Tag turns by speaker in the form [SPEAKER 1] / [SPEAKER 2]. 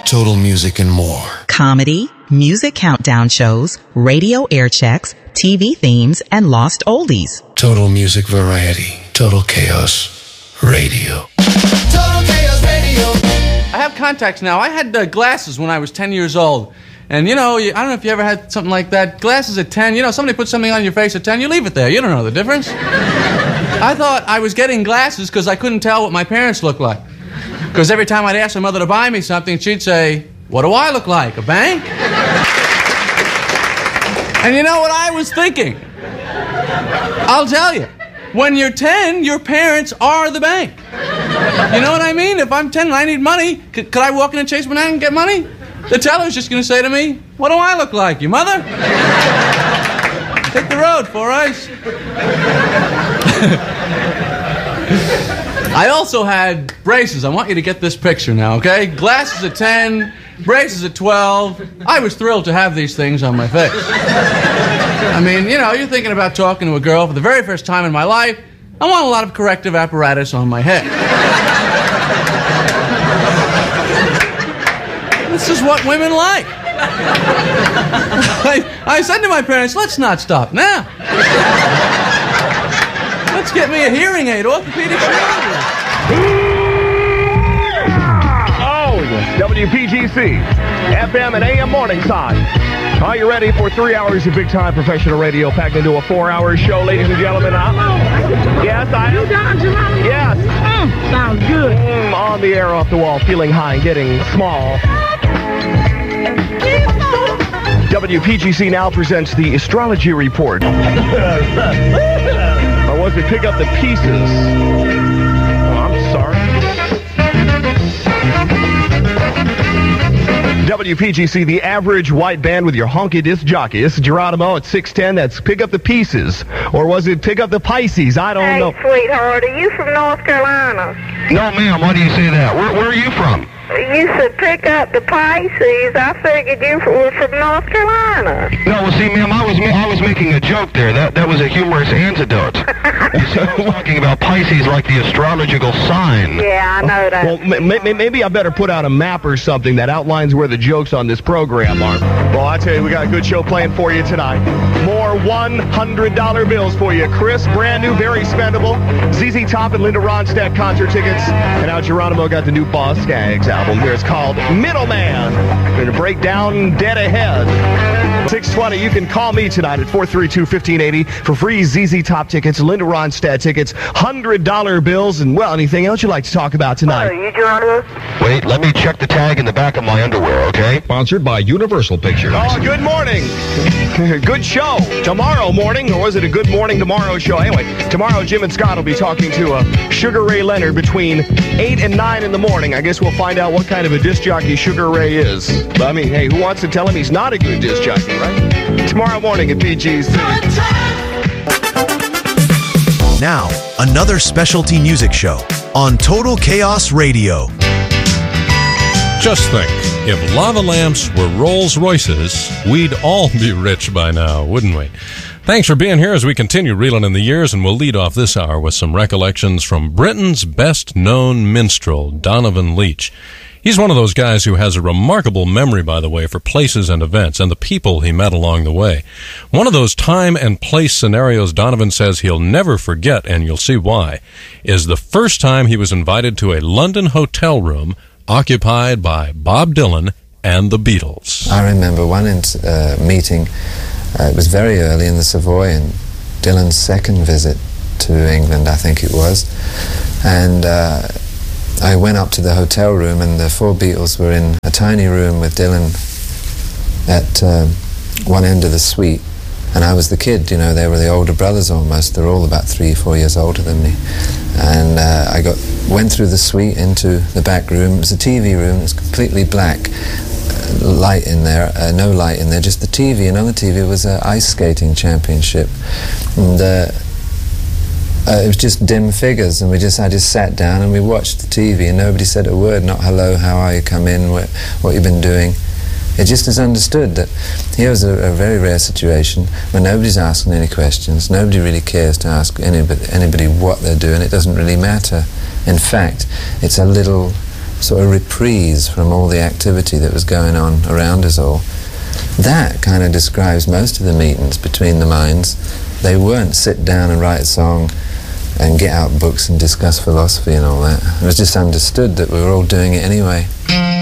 [SPEAKER 1] Total Music and more.
[SPEAKER 2] Comedy, music countdown shows, radio air checks, TV themes, and lost oldies.
[SPEAKER 1] Total Music Variety. Total Chaos Radio.
[SPEAKER 3] Total Chaos Radio.
[SPEAKER 4] I have contacts now. I had glasses when I was 10 years old. And, you know, I don't know if you ever had something like that. Glasses at 10, you know, somebody puts something on your face at 10, you leave it there. You don't know the difference. I thought I was getting glasses because I couldn't tell what my parents looked like. Because every time I'd ask my mother to buy me something, she'd say, "What do I look like, a bank?" And you know what I was thinking? I'll tell you. When you're 10, your parents are the bank. You know what I mean? If I'm 10 and I need money, could I walk in and Chase Manhattan and get money? The teller's just going to say to me, "What do I look like, your mother?" Take the road, Four Eyes. I also had braces. I want you to get this picture now, okay? Glasses at 10, braces at 12. I was thrilled to have these things on my face. I mean, you know, you're thinking about talking to a girl for the very first time in my life. I want a lot of corrective apparatus on my head. This is what women like. I said to my parents, let's not stop now. Let's get me a hearing aid, orthopedic surgery.
[SPEAKER 5] Oh, WPGC, FM and AM Morningside. Are you ready for 3 hours of big-time professional radio packed into a 4-hour show, ladies and gentlemen? Yes, I am.
[SPEAKER 6] You done, Geronimo?
[SPEAKER 5] Yes.
[SPEAKER 6] Sounds good.
[SPEAKER 5] On the air, off the wall, feeling high and getting small. WPGC now presents the Astrology Report. Or was it Pick Up the Pieces? Oh, I'm sorry. WPGC, the average white band with your honky disc jockey. This is Geronimo at 610. That's Pick Up the Pieces. Or was it Pick Up the Pisces? I don't know.
[SPEAKER 7] Hey, sweetheart, are you from North Carolina?
[SPEAKER 5] No, ma'am. Why do you say that? Where are you from?
[SPEAKER 7] You said Pick Up the Pisces. I figured you were from North Carolina.
[SPEAKER 5] No, well, see, ma'am, I was making a joke there. That was a humorous antidote. So I was talking about Pisces like the astrological sign.
[SPEAKER 7] Yeah, I know that.
[SPEAKER 5] Well, maybe I better put out a map or something that outlines where the jokes on this program are. Well, I tell you, we got a good show planned for you tonight. More $100 bills for you. Chris, brand new, very spendable. ZZ Top and Linda Ronstadt concert tickets. And now Geronimo got the new Boss Skaggs album. Here it's called Middleman. We're going to break down Dead Ahead. 620, you can call me tonight at 432-1580 for free ZZ Top tickets, Linda Ronstadt tickets, $100 bills, and, well, anything else you'd like to talk about tonight.
[SPEAKER 7] You Geronimo?
[SPEAKER 5] Wait, let me check the tag in the back of my underwear, okay? Sponsored by Universal Pictures. Oh, good morning. Good show. Tomorrow morning, or was it a Good Morning Tomorrow show? Anyway, tomorrow Jim and Scott will be talking to Sugar Ray Leonard between 8 and 9 in the morning. I guess we'll find out what kind of a disc jockey Sugar Ray is. But, I mean, hey, who wants to tell him he's not a good disc jockey, right? Tomorrow morning at PGC.
[SPEAKER 8] Now, another specialty music show on Total Chaos Radio.
[SPEAKER 9] Just think, if lava lamps were Rolls Royces, we'd all be rich by now, wouldn't we? Thanks for being here as we continue reeling in the years, and we'll lead off this hour with some recollections from Britain's best-known minstrel, Donovan Leitch. He's one of those guys who has a remarkable memory, by the way, for places and events and the people he met along the way. One of those time and place scenarios Donovan says he'll never forget, and you'll see why, is the first time he was invited to a London hotel room occupied by Bob Dylan and the Beatles.
[SPEAKER 10] I remember one meeting, it was very early in the Savoy, and Dylan's second visit to England, I think it was, and I went up to the hotel room, and the four Beatles were in a tiny room with Dylan at one end of the suite, and I was the kid, you know, they were the older brothers almost. They're all about 3-4 years older than me. And I went through the suite into the back room. It was a TV room, it was completely black. Light in there, no light in there, just the TV, and on the TV was an ice skating championship. And it was just dim figures, and I just sat down and we watched the TV, and nobody said a word, not hello, how are you, come in, what you've been doing. It just is understood that here was a very rare situation where nobody's asking any questions, nobody really cares to ask anybody what they're doing, it doesn't really matter. In fact, it's a little sort of reprise from all the activity that was going on around us all. That kind of describes most of the meetings between the minds. They weren't sit down and write a song and get out books and discuss philosophy and all that. It was just understood that we were all doing it anyway.